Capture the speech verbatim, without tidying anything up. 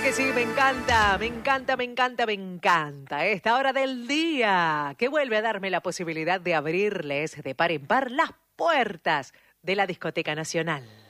que sí, me encanta, me encanta, me encanta, me encanta esta hora del día que vuelve a darme la posibilidad de abrirles de par en par las puertas de la Discoteca Nacional.